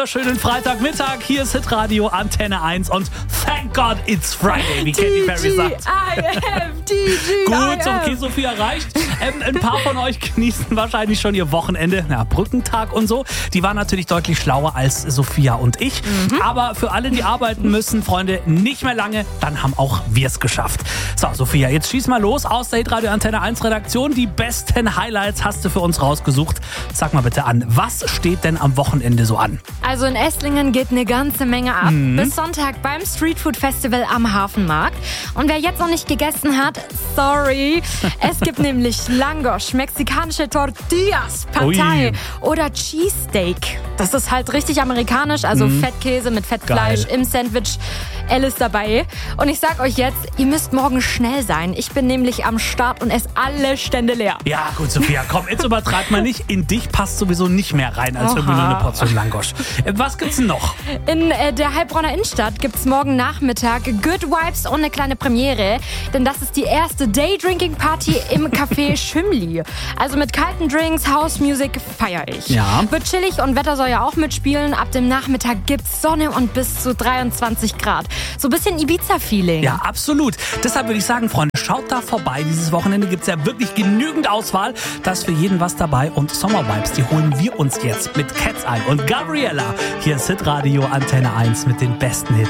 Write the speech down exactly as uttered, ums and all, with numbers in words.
Schönen Freitagmittag, hier ist Hitradio Antenne eins und thank God it's Friday, wie Katy Perry sagt. I am D G Gut, okay, so viel erreicht. Ähm, ein paar von euch genießen wahrscheinlich schon ihr Wochenende, na, Brückentag und so. Die waren natürlich deutlich schlauer als Sophia und ich. Mhm. Aber für alle, die arbeiten müssen, Freunde, nicht mehr lange, dann haben auch wir es geschafft. So, Sophia, jetzt schieß mal los aus der Hitradio Antenne eins Redaktion. Die besten Highlights hast du für uns rausgesucht. Sag mal bitte an, was steht denn am Wochenende so an? Also in Esslingen geht eine ganze Menge ab. Mhm. Bis Sonntag beim Streetfood Festival am Hafenmarkt. Und wer jetzt noch nicht gegessen hat, sorry. Es gibt nämlich Langosch, mexikanische Tortillas, Partei oder Cheesesteak. Das ist halt richtig amerikanisch, also Mhm. Fettkäse mit Fettfleisch Geil. im Sandwich. Alles dabei. Und ich sag euch jetzt, ihr müsst morgen schnell sein. Ich bin nämlich am Start und esse alle Stände leer. Ja, gut, Sophia, komm, jetzt übertreib mal nicht. In dich passt sowieso nicht mehr rein als Oha. irgendwie nur eine Portion Langosch. Äh, Was gibt's denn noch? In äh, der Heilbronner Innenstadt gibt's morgen Nachmittag Good Vibes und eine kleine Premiere. Denn das ist die erste Day-Drinking-Party im Café Schümli. Also mit kalten Drinks, House-Music feiere ich. Ja. Wird chillig und Wetter soll ja auch mitspielen. Ab dem Nachmittag gibt's Sonne und bis zu dreiundzwanzig Grad. So ein bisschen Ibiza-Feeling. Ja, absolut. Deshalb würde ich sagen, Freunde, schaut da vorbei. Dieses Wochenende gibt's ja wirklich genügend Auswahl. Da ist für jeden was dabei. Und Sommervibes, die holen wir uns jetzt mit Cat's Eye und Gabriella. Hier ist Hitradio Antenne eins mit den besten Hits.